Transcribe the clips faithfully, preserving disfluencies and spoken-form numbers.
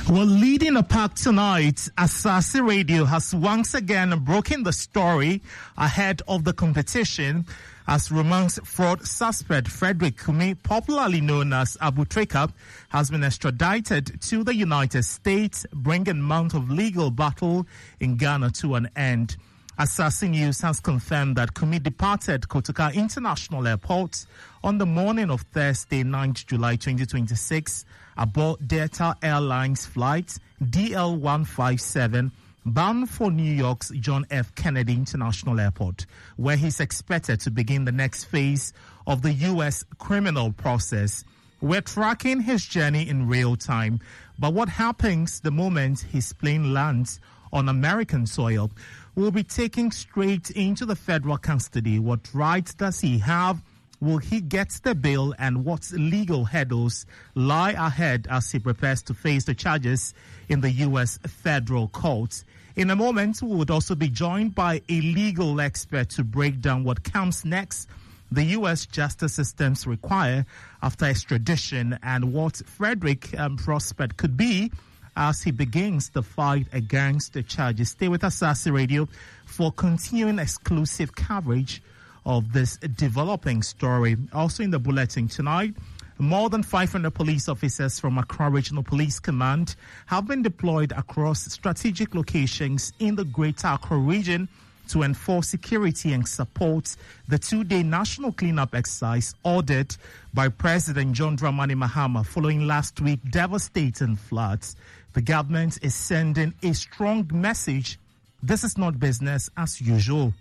Well, leading a pack tonight, Asase Radio has once again broken the story ahead of the competition as romance fraud suspect Frederick Kumi, popularly known as Abu Treka, has been extradited to the United States, bringing months of legal battle in Ghana to an end. Asase News has confirmed that Kumi departed Kotoka International Airport on the morning of Thursday, ninth July twenty twenty-six, aboard Delta Airlines flight D L one five seven, bound for New York's John F. Kennedy International Airport, where he's expected to begin the next phase of the U S criminal process. We're tracking his journey in real time, but what happens the moment his plane lands on American soil? We'll be taking straight into the federal custody. What rights does he have? Will he get the bail, and what legal hurdles lie ahead as he prepares to face the charges in the U S federal courts? In a moment, we would also be joined by a legal expert to break down what comes next, the U S justice systems require after extradition, and what Frederick um, prospect could be as he begins the fight against the charges. Stay with Asase Radio for continuing exclusive coverage of this developing story. Also in the bulletin tonight, more than five hundred police officers from Accra Regional Police Command have been deployed across strategic locations in the Greater Accra region to enforce security and support the two-day national cleanup exercise ordered by President John Dramani Mahama following last week's devastating floods. The government is sending a strong message. This is not business as usual.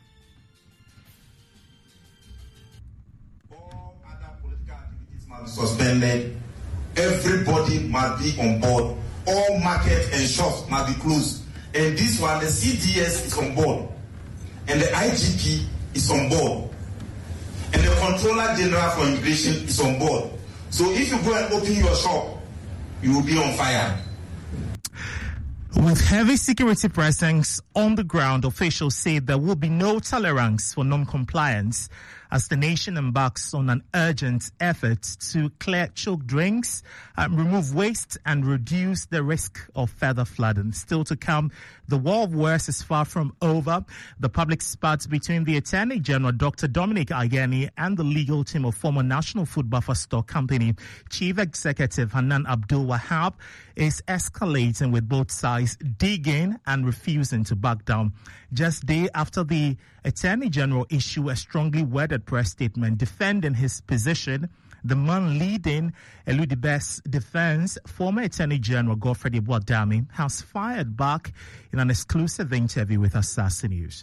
All other political activities must be suspended. Everybody must be on board. All markets and shops must be closed. And this one, the C D S is on board. And the I G P is on board. And the Controller General for Immigration is on board. So if you go and open your shop, you will be on fire. With heavy security presence on the ground, officials say there will be no tolerance for non-compliance as the nation embarks on an urgent effort to clear choke drains, um, remove waste, and reduce the risk of further flooding. Still to come, the war of words is far from over. The public spat between the Attorney General, Doctor Dominic Ayeni, and the legal team of former National Food Buffer Stock Company Chief Executive Hanan Abdul Wahab is escalating, with both sides digging and refusing to back down. Just day after the Attorney General issued a strongly worded press statement defending his position, the man leading Eludibe's defense, former Attorney General Godfrey Ibuadami, has fired back in an exclusive interview with Asase News.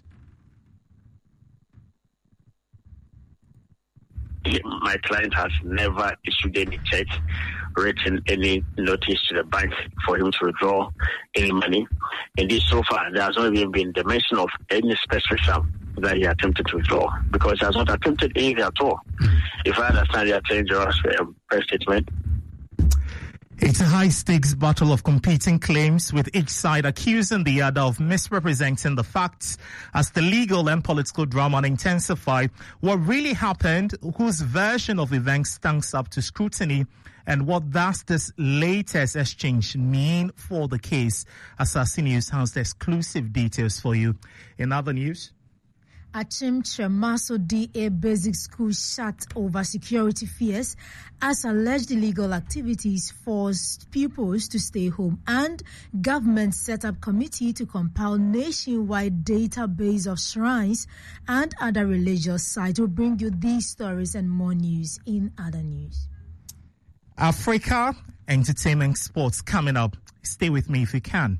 My client has never issued any check, written any notice to the bank for him to withdraw any money. Indeed, so far, there has not even been the mention of any specific sum that he attempted to withdraw, because he has not attempted anything at all. If I understand the Attorney General's press statement, it's a high-stakes battle of competing claims, with each side accusing the other of misrepresenting the facts as the legal and political drama intensify. What really happened, whose version of events stands up to scrutiny, and what does this latest exchange mean for the case? Asase News has the exclusive details for you. In other news, Achim Tremaso D A Basic School shut over security fears as alleged illegal activities forced pupils to stay home, and government set up committee to compile nationwide database of shrines and other religious sites. We'll bring you these stories and more news in other news. Africa, entertainment, sports coming up. Stay with me if you can.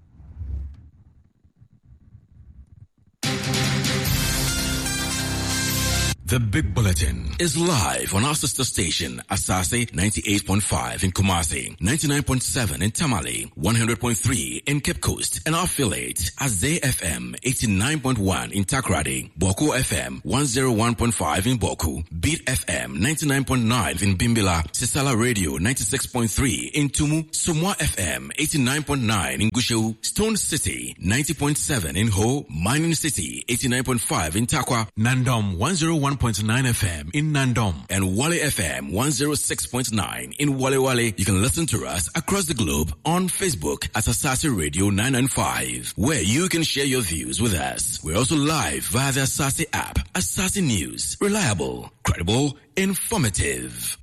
The Big Bulletin is live on our sister station, Asase ninety-eight point five in Kumasi, ninety-nine point seven in Tamale, one hundred point three in Cape Coast, and our affiliate, Azay F M eighty-nine point one in Takrady, Boku F M one oh one point five in Boku, Beat F M ninety-nine point nine in Bimbila, Sisala Radio ninety-six point three in Tumu, Sumwa F M eighty-nine point nine in Gushu, Stone City ninety point seven in Ho, Mining City eighty-nine point five in Takwa, Nandom one oh one one point nine F M in Nandom and Wale F M one oh six point nine in Wale Wale. You can listen to us across the globe on Facebook at Asase Radio nine ninety-five, where you can share your views with us. We're also live via the Asase app. Asase News. Reliable, credible, informative.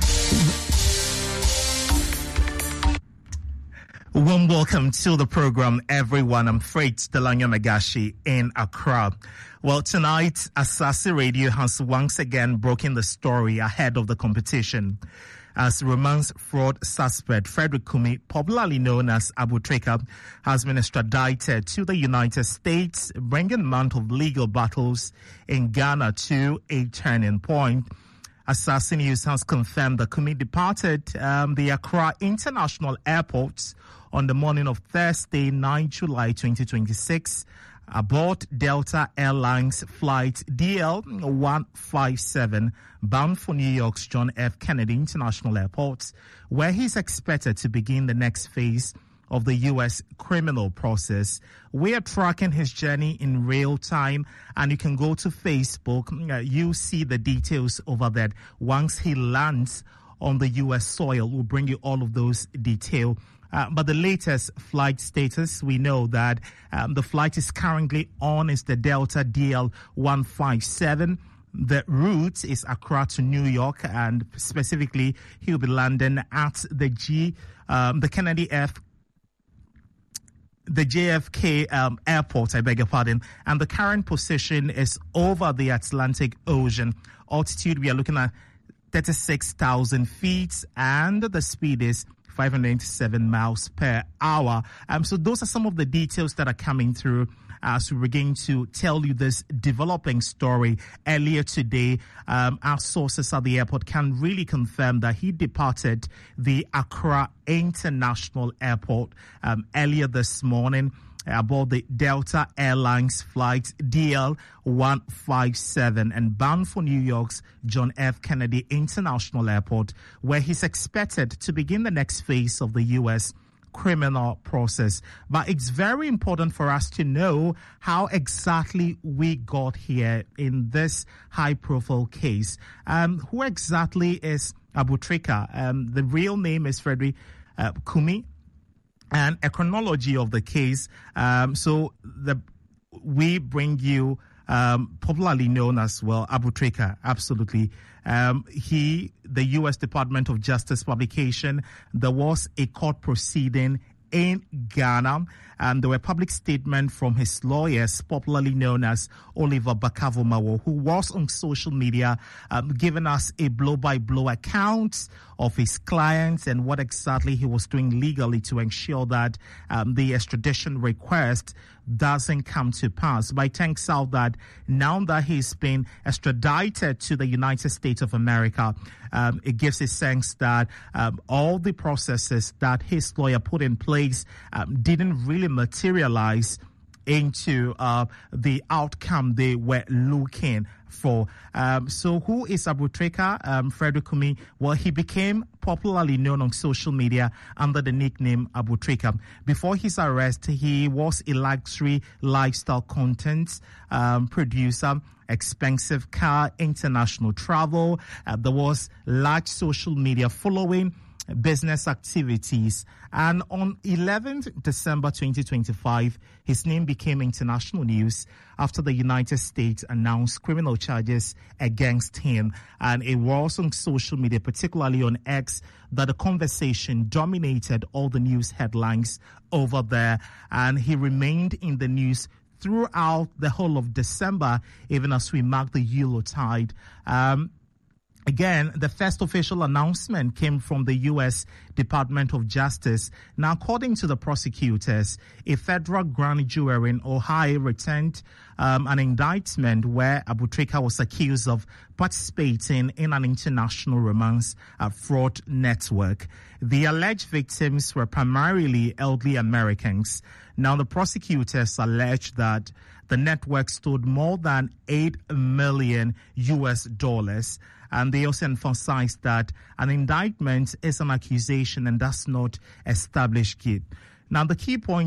Warm welcome to the program, everyone. I'm Freight Delanyo Megashi in Accra. Well, tonight, Asase Radio has once again broken the story ahead of the competition as romance fraud suspect Frederick Kumi, popularly known as Abu Trika, has been extradited to the United States, bringing a month of legal battles in Ghana to a turning point. Asase News has confirmed that Kumi departed um, the Accra International Airport on the morning of Thursday, the ninth of July twenty twenty-six, aboard Delta Airlines flight D L one five seven, bound for New York's John F. Kennedy International Airport, where he's expected to begin the next phase of the U S criminal process. We are tracking his journey in real time, and you can go to Facebook. Uh, you see the details over there. Once he lands on the U S soil, we'll bring you all of those details. Uh, but the latest flight status, we know that um, the flight is currently on is the Delta D L one five seven. The route is Accra to New York, and specifically, he'll be landing at the G, um, the Kennedy F. The J F K um, airport, I beg your pardon, and the current position is over the Atlantic Ocean. Altitude, we are looking at thirty-six thousand feet, and the speed is five hundred eighty-seven miles per hour. Um, so those are some of the details that are coming through as we're going to tell you this developing story. Earlier today, um, our sources at the airport can really confirm that he departed the Accra International Airport um, earlier this morning aboard the Delta Airlines flight D L one five seven and bound for New York's John F. Kennedy International Airport, where he's expected to begin the next phase of the U S criminal process. But it's very important for us to know how exactly we got here in this high-profile case. Um, who exactly is Abu Trika? Um, the real name is Frederick uh, Kumi. And a chronology of the case. Um, so the we bring you um, popularly known as well Abu Trika. Absolutely. Um, he, the U S Department of Justice publication, there was a court proceeding in Ghana, and there were public statements from his lawyers, popularly known as Oliver Bakavomawo, who was on social media um, giving us a blow-by-blow account of his clients and what exactly he was doing legally to ensure that um, the extradition request doesn't come to pass. But it turns out that now that he's been extradited to the United States of America, um, it gives a sense that um, all the processes that his lawyer put in place um, didn't really materialize into uh, the outcome they were looking for. Um, so who is Abu Trika? Um, Frederick Kumi? Well, he became popularly known on social media under the nickname Abu Trika. Before his arrest, he was a luxury lifestyle content um, producer, expensive car, international travel. Uh, there was large social media following, business activities, and on eleventh of December twenty twenty-five, his name became international news after the United States announced criminal charges against him. And it was on social media, particularly on X, that the conversation dominated all the news headlines over there, and he remained in the news throughout the whole of December, even as we mark the Yuletide. Um, Again, the first official announcement came from the U S Department of Justice. Now, according to the prosecutors, a federal grand jury in Ohio returned um, an indictment where Abu Trika was accused of participating in an international romance uh, fraud network. The alleged victims were primarily elderly Americans. Now, the prosecutors alleged that the network stood more than eight million U S dollars. And they also emphasized that an indictment is an accusation and does not establish guilt. Now, the key point